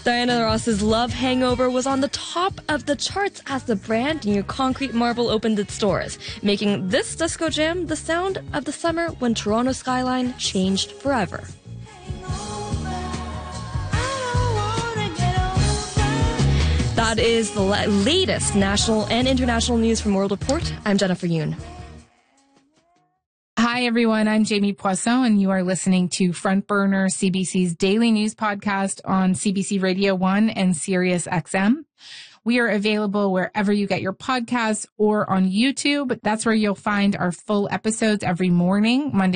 Diana Ross's Love Hangover was on the top of the charts as the brand new concrete marble opened its doors, making this disco jam the sound of the summer when Toronto skyline changed forever. That is the latest national and international news from World Report. I'm Jennifer Yoon. Hi, everyone. I'm Jamie Poisson, and you are listening to Front Burner, CBC's daily news podcast on CBC Radio 1 and Sirius XM. We are available wherever you get your podcasts or on YouTube. That's where you'll find our full episodes every morning, Monday.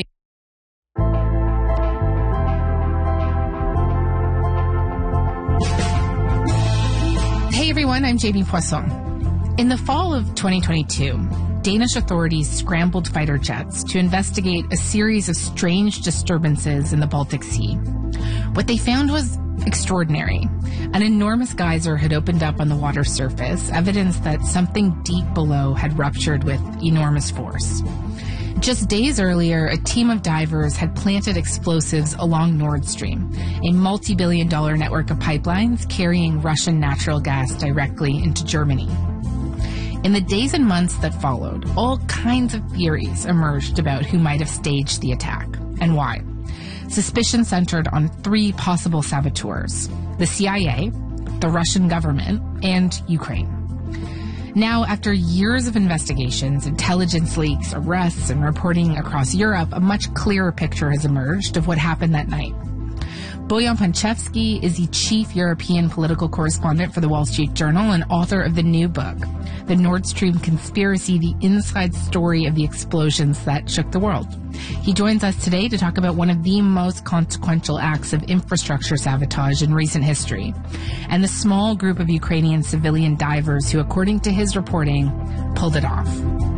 Hey, everyone. I'm Jamie Poisson. In the fall of 2022, Danish authorities scrambled fighter jets to investigate a series of strange disturbances in the Baltic Sea. What they found was extraordinary. An enormous geyser had opened up on the water surface, evidence that something deep below had ruptured with enormous force. Just days earlier, a team of divers had planted explosives along Nord Stream, a multi-billion-dollar network of pipelines carrying Russian natural gas directly into Germany. In the days and months that followed, all kinds of theories emerged about who might have staged the attack and why. Suspicion centered on three possible saboteurs: the CIA, the Russian government, and Ukraine. Now, after years of investigations, intelligence leaks, arrests, and reporting across Europe, a much clearer picture has emerged of what happened that night. Bojan Panchevsky is the chief European political correspondent for the Wall Street Journal and author of the new book, The Nord Stream Conspiracy, the inside story of the explosions that shook the world. He joins us today to talk about one of the most consequential acts of infrastructure sabotage in recent history, and the small group of Ukrainian civilian divers who, according to his reporting, pulled it off.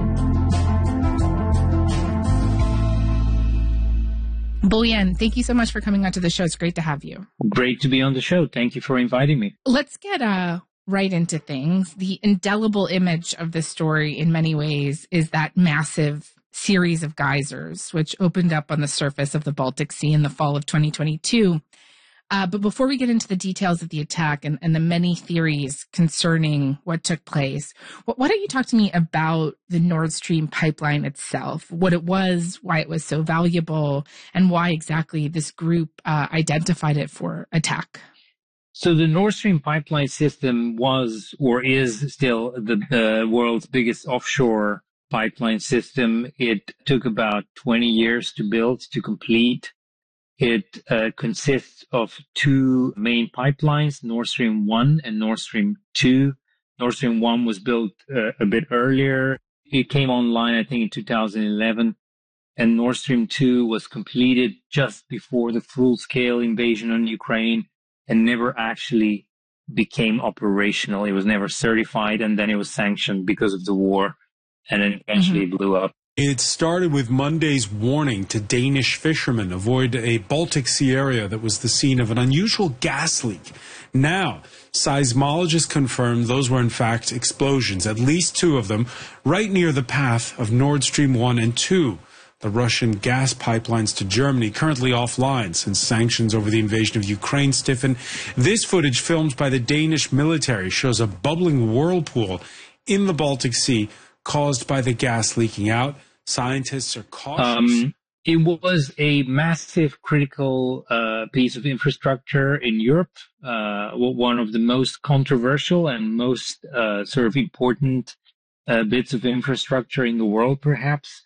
Bojan, thank you so much for coming onto the show. It's great to have you. Great to be on the show. Thank you for inviting me. Let's get right into things. The indelible image of this story in many ways is that massive series of geysers, which opened up on the surface of the Baltic Sea in the fall of 2022. But before we get into the details of the attack and the many theories concerning what took place, why don't you talk to me about the Nord Stream pipeline itself, what it was, why it was so valuable, and why exactly this group identified it for attack? So the Nord Stream pipeline system was, or is still, the world's biggest offshore pipeline system. It took about 20 years to build, to complete. It consists of two main pipelines, Nord Stream 1 and Nord Stream 2. Nord Stream 1 was built a bit earlier. It came online, I think, in 2011. And Nord Stream 2 was completed just before the full-scale invasion on Ukraine and never actually became operational. It was never certified, and then it was sanctioned because of the war, and then eventually blew up. It started with Monday's warning to Danish fishermen avoid a Baltic Sea area that was the scene of an unusual gas leak. Now, seismologists confirmed those were in fact explosions, at least two of them, right near the path of Nord Stream 1 and 2, the Russian gas pipelines to Germany, currently offline since sanctions over the invasion of Ukraine stiffened. This footage filmed by the Danish military shows a bubbling whirlpool in the Baltic Sea caused by the gas leaking out. Scientists are cautious. It was a massive critical piece of infrastructure in Europe, one of the most controversial and most sort of important bits of infrastructure in the world, perhaps.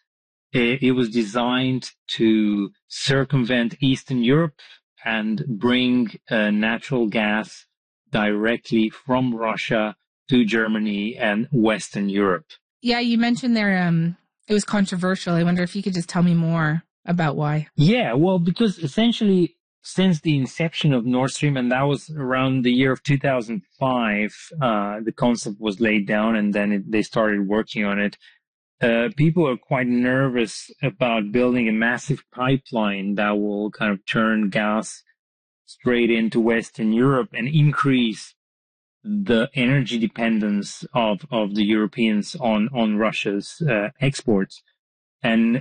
It was designed to circumvent Eastern Europe and bring natural gas directly from Russia to Germany and Western Europe. Yeah, you mentioned there it was controversial. I wonder if you could just tell me more about why. Yeah, well, because essentially since the inception of Nord Stream, and that was around the year of 2005, the concept was laid down and then they started working on it. People are quite nervous about building a massive pipeline that will kind of turn gas straight into Western Europe and increase the energy dependence of the Europeans on Russia's exports. And